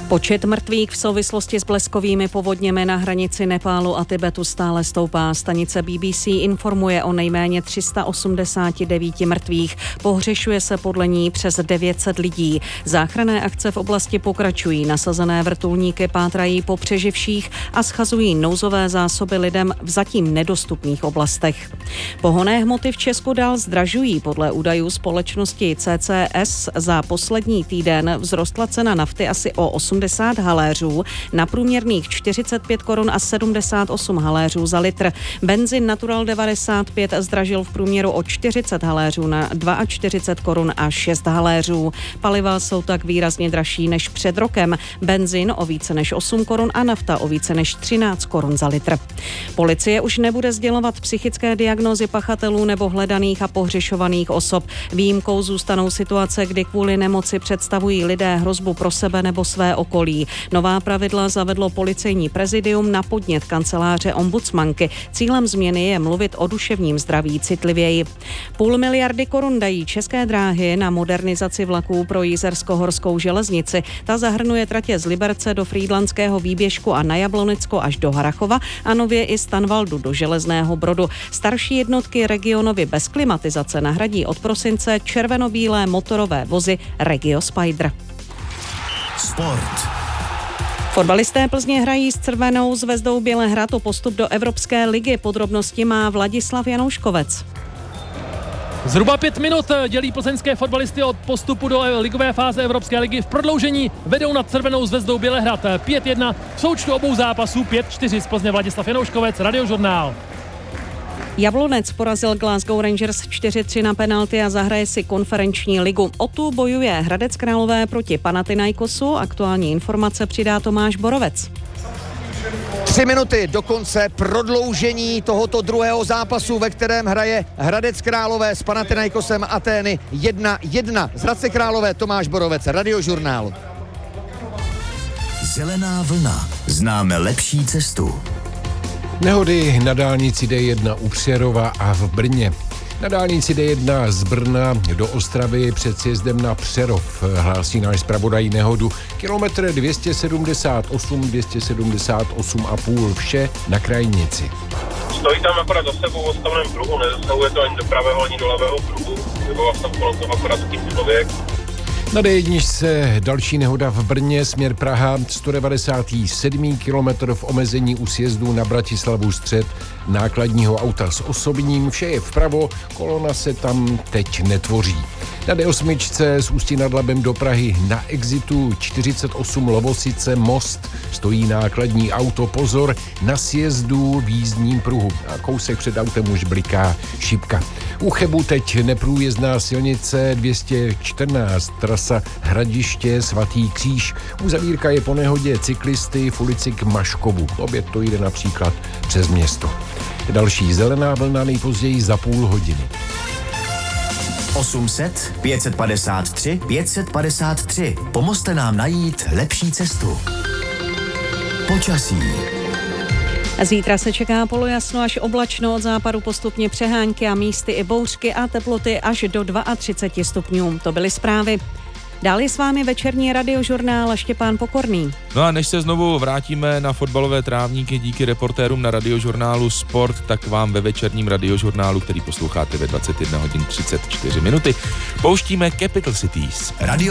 Počet mrtvých v souvislosti s bleskovými povodněmi na hranici Nepálu a Tibetu stále stoupá. Stanice BBC informuje o nejméně 389 mrtvých. Pohřešuje se podle ní přes 900 lidí. Záchranné akce v oblasti pokračují. Nasazené vrtulníky pátrají po přeživších a schazují nouzové zásoby lidem v zatím nedostupných oblastech. Pohonné hmoty v Česku dál zdražují. Podle údajů společnosti CCS za poslední týden vzrostla cena nafty asi o 80 haléřů na průměrných 45 korun a 78 haléřů za litr. Benzin Natural 95 zdražil v průměru o 40 haléřů na 42 korun a 6 haléřů. Paliva jsou tak výrazně dražší než před rokem. Benzin o více než 8 korun a nafta o více než 13 korun za litr. Policie už nebude sdělovat psychické diagnózy pachatelů nebo hledaných a pohřešovaných osob. Výjimkou zůstanou situace, kdy kvůli nemoci představují lidé hrozbu pro sebe nebo své okolí. Nová pravidla zavedlo policejní prezidium na podnět kanceláře ombudsmanky. Cílem změny je mluvit o duševním zdraví citlivěji. 0,5 miliardy korun dají České dráhy na modernizaci vlaků pro Jizersko-horskou železnici. Ta zahrnuje tratě z Liberce do Frýdlantského výběžku a na Jablonicko až do Harachova a nově i z Tanvaldu do Železného Brodu. Starší jednotky regionově bez klimatizace nahradí od prosince červenobílé motorové vozy Regio Spider. Sport. Fotbalisté Plzně hrají s Crvenou zvezdou Bělehrad o postup do Evropské ligy. Podrobnosti má Vladislav Janouškovec. Zhruba 5 minut dělí plzeňské fotbalisty od postupu do ligové fáze Evropské ligy. V prodloužení vedou nad Crvenou zvezdou Bělehrad 5-1. V součtu obou zápasů 5-4 z Plzně. Vladislav Janouškovec, Radiožurnál. Jablonec porazil Glasgow Rangers 4-3 na penalty a zahraje si konferenční ligu. O tu bojuje Hradec Králové proti Panathinaikosu. Aktuální informace přidá Tomáš Borovec. 3 minuty do konce prodloužení tohoto druhého zápasu, ve kterém hraje Hradec Králové s Panathinaikosem Atény 1-1. Z Hradce Králové Tomáš Borovec, Radiožurnál. Zelená vlna. Známe lepší cestu. Nehody na dálnici D1 u Přerova a v Brně. Na dálnici D1 z Brna do Ostravy před sjezdem na Přerov hlásí náš zpravodaj nehodu. Kilometr 278,5, vše na krajnici. Stojí tam akorát za sebou v odstavném pruhu, nezasahuje to ani do pravého, ani do levého pruhu, nebo vlastně kolem toho akorát taký člověk. Na D1 další nehoda v Brně, směr Praha, 197. kilometr v omezení u sjezdu na Bratislavu Střed nákladního auta s osobním, vše je vpravo, kolona se tam teď netvoří. Na D8 z Ústí nad Labem do Prahy na exitu 48 Lovosice Most stojí nákladní auto, pozor, na sjezdu v jízdním pruhu a kousek před autem už bliká šipka. U Chebu teď neprůjezdná silnice 214, trasa Hradiště Svatý Kříž. Uzavírka je po nehodě cyklisty v ulici k Maškovu. Oběd to jde například přes město. Další zelená vlna nejpozději za půl hodiny. 800 553 553. Pomozte nám najít lepší cestu. Počasí. Zítra se čeká polojasno až oblačno, od západu postupně přehánky a místy i bouřky a teploty až do 32 stupňů. To byly zprávy. Dál je s vámi večerní Radiožurnál a Štěpán Pokorný. No a než se znovu vrátíme na fotbalové trávníky díky reportérům na Radiožurnálu Sport, tak vám ve večerním Radiožurnálu, který posloucháte ve 21 hodin 34 minuty, pouštíme Capital Cities.